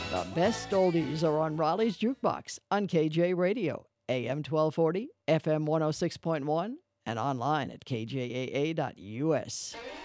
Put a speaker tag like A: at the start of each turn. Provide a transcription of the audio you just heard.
A: The best oldies are on Raleigh's Jukebox on KJ Radio, AM 1240, FM 106.1, and online at kjaa.us.